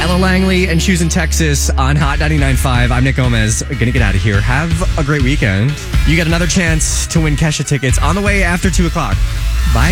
Ella Langley and Shoes in Texas on Hot 99.5. I'm Nick Gomez. Gonna get out of here. Have a great weekend. You get another chance to win Kesha tickets on the way after 2 o'clock. Bye.